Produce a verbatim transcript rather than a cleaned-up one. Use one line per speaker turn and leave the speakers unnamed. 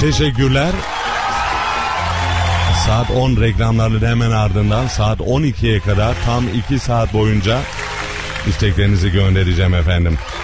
teşekkürler. Saat on reklamlarının hemen ardından saat on ikiye kadar tam iki saat boyunca isteklerinizi göndereceğim efendim.